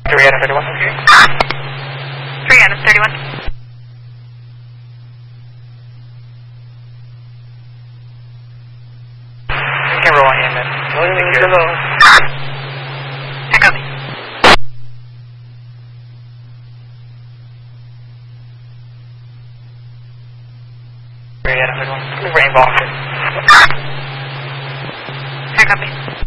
3 out of 31. 3 out of 31. You can roll on him, man. I copy. 3 out of 31. Rain Boston. I copy.